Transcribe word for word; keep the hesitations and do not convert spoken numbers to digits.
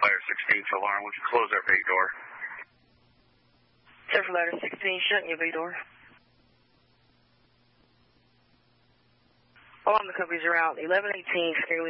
Ladder sixteen for alarm. Would you close our bay door? Sir, for Ladder sixteen, shutting your bay door. Alarm, the companies are out. eleven eighteen, Scaly